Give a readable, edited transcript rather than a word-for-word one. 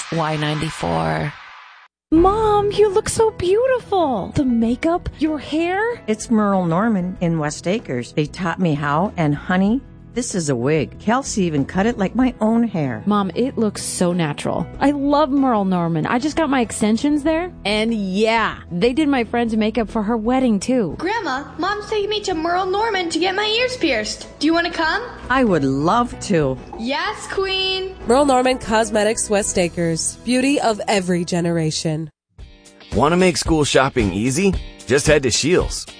Y94. Mom, you look so beautiful. The makeup, your hair. It's Merle Norman in West Acres. They taught me how, and honey, this is a wig. Kelsey even cut it like my own hair. Mom, it looks so natural. I love Merle Norman. I just got my extensions there. And yeah, they did my friend's makeup for her wedding too. Grandma, Mom's taking me to Merle Norman to get my ears pierced. Do you want to come? I would love to. Yes, Queen. Merle Norman Cosmetics, West Acres. Beauty of every generation. Want to make school shopping easy? Just head to Scheels.